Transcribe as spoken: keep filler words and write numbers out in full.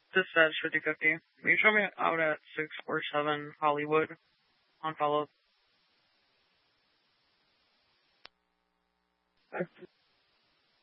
This says fifty fifty. Will you show me out at six four seven Hollywood on follow?